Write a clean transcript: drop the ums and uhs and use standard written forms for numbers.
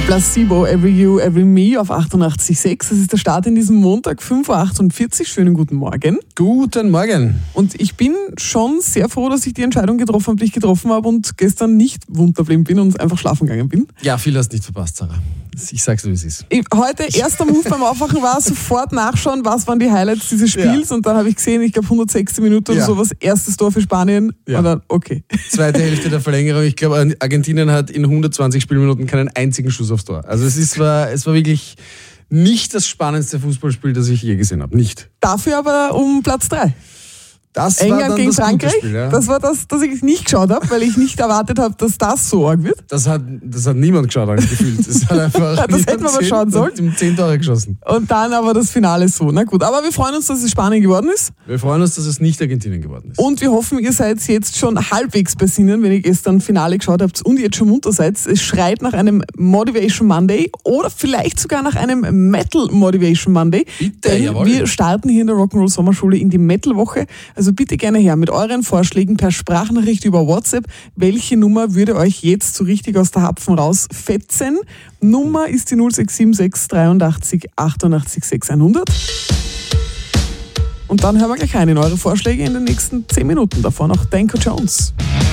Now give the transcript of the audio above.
Placebo, Every You, Every Me auf 88.6. Das ist der Start in diesem Montag, 5.48 Uhr. Schönen guten Morgen. Guten Morgen. Und ich bin schon sehr froh, dass ich die Entscheidung getroffen habe, die ich getroffen habe und gestern nicht wundverblieben bin und einfach schlafen gegangen bin. Ja, viel hast nicht verpasst, Sarah. Ich sag's dir, wie es ist. Heute erster Move beim Aufwachen war sofort nachschauen, was waren die Highlights dieses Spiels. Ja. Und dann habe ich gesehen, ich glaube 106. Minute oder sowas, erstes Tor für Spanien. Ja. Und dann, okay. Zweite Hälfte der Verlängerung. Ich glaube, Argentinien hat in 120 Spielminuten keinen einzigen Schuss aufs Tor. Also es war wirklich nicht das spannendste Fußballspiel, das ich je gesehen habe. Nicht. Dafür aber um Platz 3. Das England war dann gegen das Frankreich. Spiel, ja. Das war das ich nicht geschaut habe, weil ich nicht erwartet habe, dass das so arg wird. Das hat niemand geschaut, habe ich gefühlt. Das hat einfach das hätten wir aber schauen sollen. 10 Tore geschossen. Und dann aber das Finale so. Na gut, aber wir freuen uns, dass es Spanien geworden ist. Wir freuen uns, dass es nicht Argentinien geworden ist. Und wir hoffen, ihr seid jetzt schon halbwegs bei Sinnen, wenn ihr gestern Finale geschaut habt und jetzt schon munter seid. Es schreit nach einem Motivation Monday oder vielleicht sogar nach einem Metal Motivation Monday. Bitte, denn jawohl. wir starten hier in der Rock'n'Roll Sommerschule in die Metal-Woche. Also bitte gerne her mit euren Vorschlägen per Sprachnachricht über WhatsApp. Welche Nummer würde euch jetzt so richtig aus der Hapfen rausfetzen? Nummer ist die 0676 83 88 600. Und dann hören wir gleich rein in eure Vorschläge in den nächsten 10 Minuten. Davor noch Danko Jones.